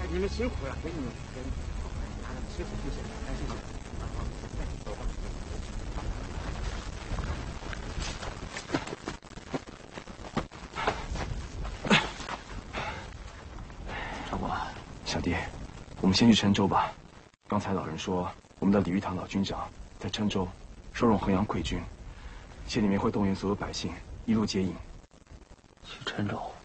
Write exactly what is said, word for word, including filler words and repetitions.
你们辛苦了，给你们给你们拿着吃苦不行，开心吧。走吧。 长官，小弟，我们先去郴州吧。刚才老人说，我们的李玉堂老军长在郴州收容衡阳溃军，县里面会动员所有百姓一路接应。 去郴州。